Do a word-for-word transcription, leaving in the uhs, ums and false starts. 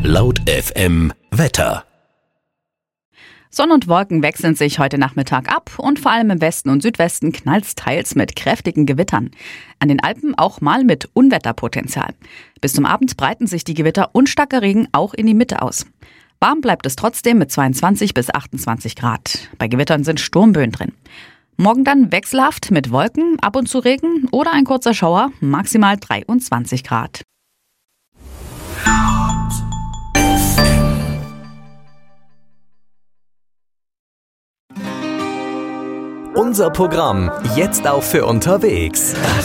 Laut F M Wetter. Sonne und Wolken wechseln sich heute Nachmittag ab und vor allem im Westen und Südwesten knallt's teils mit kräftigen Gewittern. An den Alpen auch mal mit Unwetterpotenzial. Bis zum Abend breiten sich die Gewitter und starker Regen auch in die Mitte aus. Warm bleibt es trotzdem mit zweiundzwanzig bis achtundzwanzig Grad. Bei Gewittern sind Sturmböen drin. Morgen dann wechselhaft mit Wolken, ab und zu Regen oder ein kurzer Schauer, maximal dreiundzwanzig Grad. Unser Programm jetzt auch für unterwegs.